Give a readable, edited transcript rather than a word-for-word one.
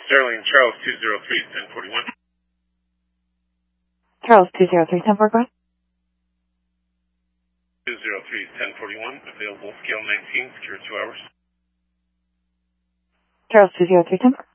Sterling, Charles 203, 1041. Charles 203, 1041. 203, 1041. Available scale 19, secure 2 hours. Charles 203, 1041.